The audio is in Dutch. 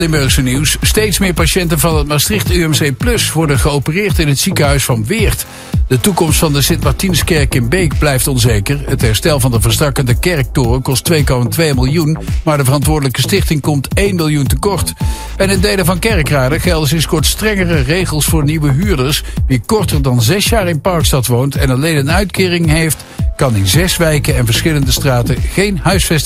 Limburgse nieuws. Steeds meer patiënten van het Maastricht UMC Plus worden geopereerd in het ziekenhuis van Weert. De toekomst van de Sint-Martienskerk in Beek blijft onzeker. Het herstel van de verstrakkende kerktoren kost 2,2 miljoen... maar de verantwoordelijke stichting komt 1 miljoen tekort. En in delen van Kerkrade gelden sinds kort strengere regels voor nieuwe huurders. Wie korter dan 6 jaar in Parkstad woont en alleen een uitkering heeft... kan in 6 wijken en verschillende straten geen huisvesting